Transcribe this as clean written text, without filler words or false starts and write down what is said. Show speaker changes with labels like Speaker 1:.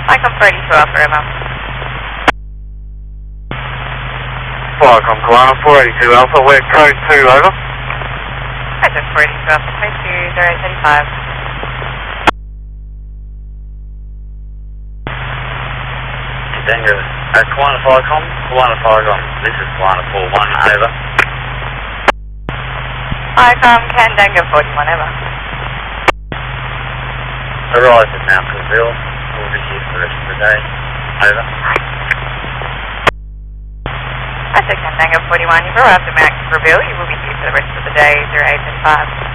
Speaker 1: Icon 32 Alpha, over.
Speaker 2: Flycom Kalana 482 Alpha, we're code 2, over.
Speaker 1: Code 482 Alpha, code 2, 0835.
Speaker 3: Tango, Kalana Flycom, this is Kalana 41, over.
Speaker 1: Icon Candango 41, over.
Speaker 3: Arrived at Mount Colville, we'll be here for the rest of the day, over.
Speaker 1: Candango 41, you've arrived at Mount Colville, you will be here for the rest of the day, 0835.